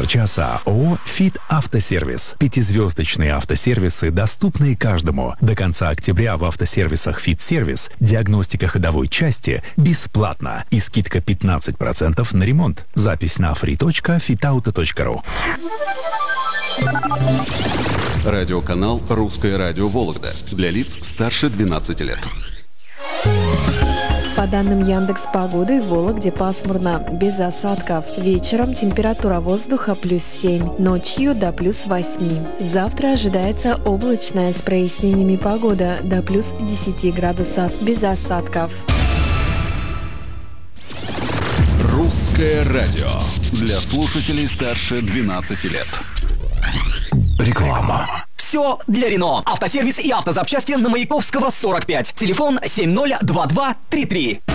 Спонсор часа ООО «Фит Автосервис». 5-звездочные автосервисы, доступные каждому. До конца октября в автосервисах «Фит Сервис» диагностика ходовой части бесплатна и скидка 15% на ремонт. Запись на free.fitauto.ru. Радиоканал «Русское радио Вологда» для лиц старше 12 лет. По данным Яндекс.Погоды, в Вологде пасмурно, без осадков. Вечером температура воздуха +7, ночью до +8. Завтра ожидается облачная с прояснениями погода до +10 градусов, без осадков. Русское радио для слушателей старше 12 лет. Реклама. Все для Рено. Автосервис и автозапчасти на Маяковского, 45. Телефон 702233.